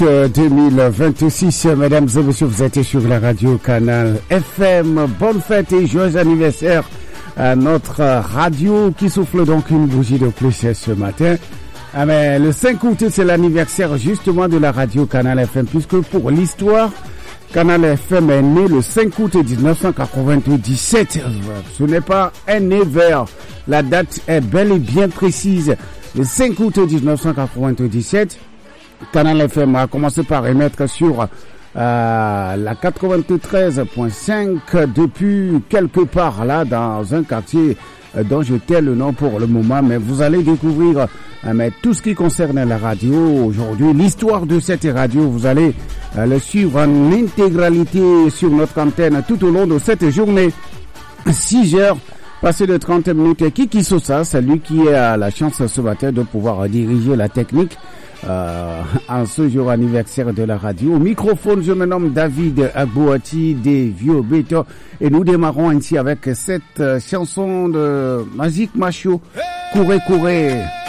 2026, mesdames et messieurs, vous êtes sur la radio Canal FM. Bonne fête et joyeux anniversaire à notre radio qui souffle donc une bougie de plus ce matin. Ah mais le 5 août, c'est l'anniversaire justement de la radio Canal FM, puisque pour l'histoire, Canal FM est né le 5 août 1997. Ce n'est pas un nevers. La date est bel et bien précise. Le 5 août 1997, Canal FM a commencé par émettre sur la 93.5 depuis quelque part là dans un quartier dont je tais le nom pour le moment, mais vous allez découvrir mais tout ce qui concerne la radio aujourd'hui, l'histoire de cette radio, vous allez le suivre en intégralité sur notre antenne tout au long de cette journée. 6 heures passé de 30 minutes. Et Kiki Sosa, c'est lui qui a la chance ce matin de pouvoir diriger la technique en ce jour anniversaire de la radio. Au microphone, je me nomme David Agbouati des Vieux Béto et nous démarrons ainsi avec cette chanson de Magic Macho, Courez, courez.